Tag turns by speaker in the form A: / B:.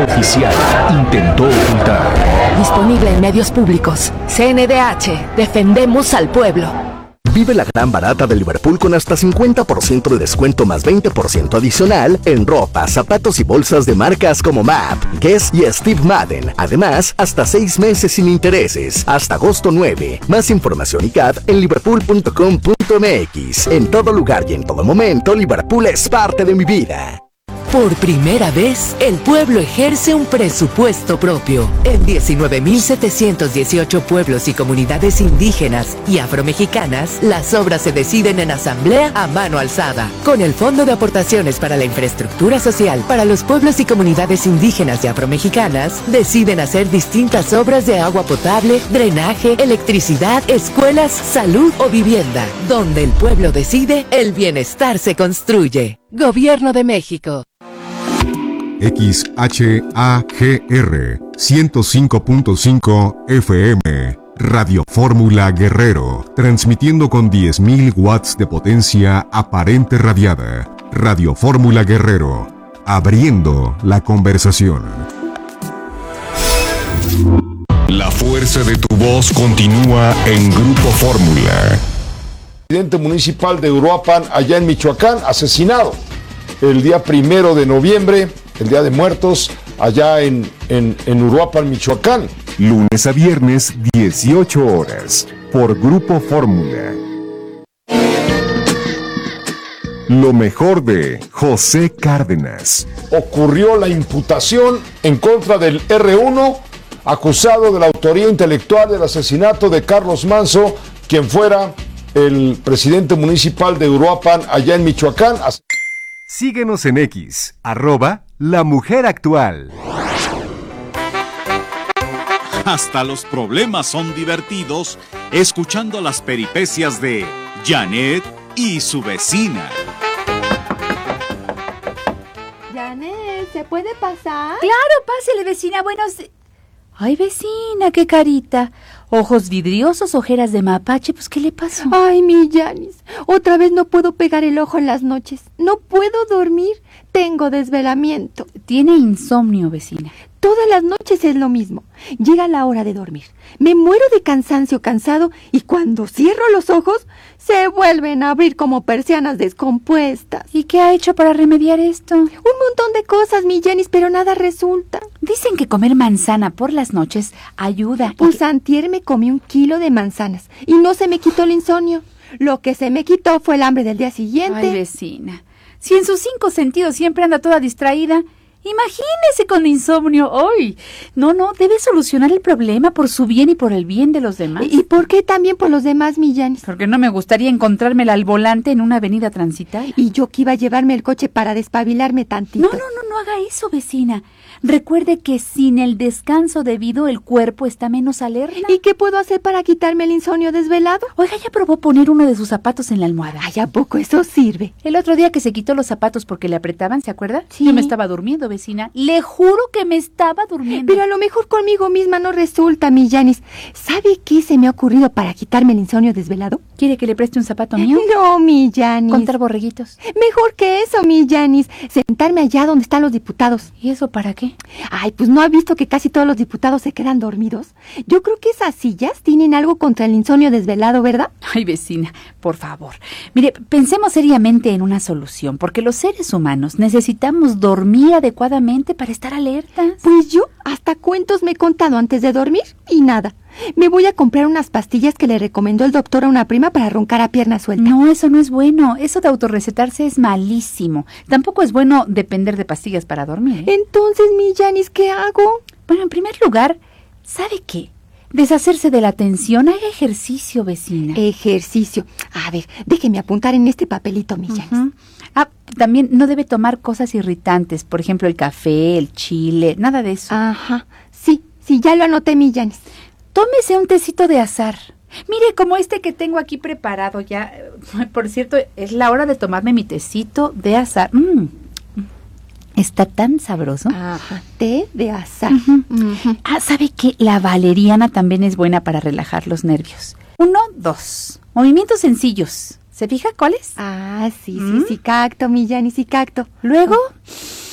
A: artificial intentó ocultar.
B: Disponible en medios públicos. CNDH. Defendemos al pueblo.
C: Vive la gran barata de Liverpool con hasta 50% de descuento más 20% adicional en ropa, zapatos y bolsas de marcas como MAP, Guess y Steve Madden. Además, hasta 6 meses sin intereses, hasta agosto 9. Más información y CAD en liverpool.com.mx. En todo lugar y en todo momento, Liverpool es parte de mi vida.
B: Por primera vez, el pueblo ejerce un presupuesto propio. En 19.718 pueblos y comunidades indígenas y afromexicanas, las obras se deciden en asamblea a mano alzada. Con el Fondo de Aportaciones para la Infraestructura Social para los pueblos y comunidades indígenas y afromexicanas, deciden hacer distintas obras de agua potable, drenaje, electricidad, escuelas, salud o vivienda. Donde el pueblo decide, el bienestar se construye. Gobierno de México.
D: XHAGR 105.5 FM Radio Fórmula Guerrero, transmitiendo con 10.000 watts de potencia aparente radiada. Radio Fórmula Guerrero, abriendo la conversación.
E: La fuerza de tu voz continúa en Grupo Fórmula.
F: Presidente municipal de Uruapan, allá en Michoacán, asesinado el día 1 de noviembre, el Día de Muertos, allá en Uruapan, Michoacán.
D: Lunes a viernes, 18 horas, por Grupo Fórmula. Lo mejor de José Cárdenas.
F: Ocurrió la imputación en contra del R1, acusado de la autoría intelectual del asesinato de Carlos Manzo, quien fuera el presidente municipal de Uruapan, allá en Michoacán.
D: Síguenos en X, @LaMujerActual.
G: Hasta los problemas son divertidos escuchando las peripecias de Janet y su vecina.
H: Janet, ¿se puede pasar?
I: Claro, pásele, vecina. Ay, vecina, qué carita. Ojos vidriosos, ojeras de mapache, pues, ¿qué le pasó?
H: Ay, mi Yanis, otra vez no puedo pegar el ojo en las noches. No puedo dormir, tengo desvelamiento.
I: Tiene insomnio, vecina.
H: Todas las noches es lo mismo. Llega la hora de dormir. Me muero de cansancio cansado y cuando cierro los ojos, se vuelven a abrir como persianas descompuestas.
I: ¿Y qué ha hecho para remediar esto?
H: Un montón de cosas, mi Janis, pero nada resulta.
I: Dicen que comer manzana por las noches ayuda.
H: Pues antier me comí 1 kilo de manzanas y no se me quitó el insomnio. Lo que se me quitó fue el hambre del día siguiente.
I: Ay, vecina, si en sus 5 sentidos siempre anda toda distraída, imagínese con insomnio hoy. No, debe solucionar el problema por su bien y por el bien de los demás.
H: ¿Y por qué también por los demás, mi Janis?
I: Porque no me gustaría encontrármela al volante en una avenida transitada.
H: Y yo que iba a llevarme el coche para despabilarme tantito.
I: No haga eso, vecina. Recuerde que sin el descanso debido el cuerpo está menos alerta.
H: ¿Y qué puedo hacer para quitarme el insomnio desvelado?
I: Oiga, ¿ya probó poner uno de sus zapatos en la almohada?
H: Ay, ¿a poco eso sirve?
I: El otro día que se quitó los zapatos porque le apretaban, ¿se acuerda?
H: Sí.
I: Yo me estaba durmiendo, vecina. Le juro que me estaba durmiendo.
H: Pero a lo mejor conmigo misma no resulta, mi Janis. ¿Sabe qué se me ha ocurrido para quitarme el insomnio desvelado?
I: ¿Quiere que le preste un zapato mío?
H: No, mi Janis.
I: ¿Contar borreguitos?
H: Mejor que eso, mi Janis. Sentarme allá donde están los diputados.
I: ¿Y eso para qué?
H: Ay, pues ¿no ha visto que casi todos los diputados se quedan dormidos? Yo creo que esas sillas tienen algo contra el insomnio desvelado, ¿verdad?
I: Ay, vecina, por favor. Mire, pensemos seriamente en una solución, porque los seres humanos necesitamos dormir adecuadamente para estar alertas.
H: Pues yo hasta cuentos me he contado antes de dormir y nada. Me voy a comprar unas pastillas que le recomendó el doctor a una prima para roncar a pierna suelta.
I: No, eso no es bueno. Eso de autorrecetarse es malísimo. Tampoco es bueno depender de pastillas para dormir, ¿eh?
H: Entonces, mi Janis, ¿qué hago?
I: Bueno, en primer lugar, ¿sabe qué? Deshacerse de la tensión. Haga ejercicio, vecina.
H: Ejercicio. A ver, déjeme apuntar en este papelito, mi Janis.
I: También no debe tomar cosas irritantes. Por ejemplo, el café, el chile, nada de eso.
H: Ajá. Sí, ya lo anoté, mi Janis.
I: Tómese un tecito de azahar. Mire, como este que tengo aquí preparado ya. Por cierto, es la hora de tomarme mi tecito de azahar. Está tan sabroso.
H: Ajá, té de azahar.
I: ¿Sabe qué? La valeriana también es buena para relajar los nervios. 1, 2. Movimientos sencillos. ¿Se fija cuáles?
H: Sí, capto, mi Janis, sí capto.
I: Luego,